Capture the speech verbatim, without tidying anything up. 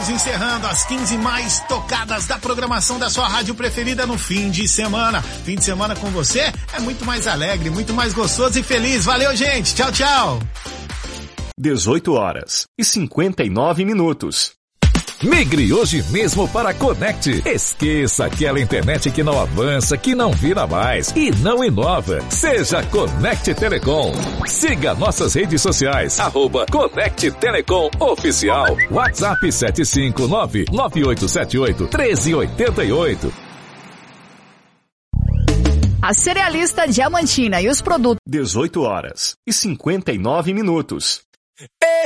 Estamos encerrando as quinze mais tocadas da programação da sua rádio preferida no fim de semana. Fim de semana com você é muito mais alegre, muito mais gostoso e feliz. Valeu, gente. Tchau, tchau. dezoito horas e cinquenta e nove minutos. Migre hoje mesmo para a Conect. Esqueça aquela internet que não avança, que não vira mais e não inova. Seja Conect Telecom. Siga nossas redes sociais, arroba Conect Telecom Oficial. WhatsApp sete cinco nove, nove oito sete oito, um três oito oito. A Cerealista Diamantina e os produtos. dezoito horas e cinquenta e nove minutos.